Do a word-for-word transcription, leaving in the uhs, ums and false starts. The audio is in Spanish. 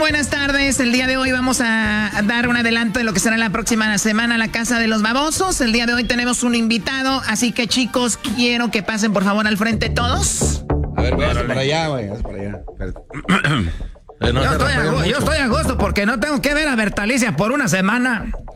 Buenas tardes. El día de hoy vamos a dar un adelanto de lo que será la próxima semana la Casa de los Babosos. El día de hoy tenemos un invitado, así que chicos, quiero que pasen por favor al frente todos. A ver, véase para allá, güey, para allá. Eh, no yo, estoy a, mucho. yo estoy a gusto porque no tengo que ver a Bertalicia por una semana.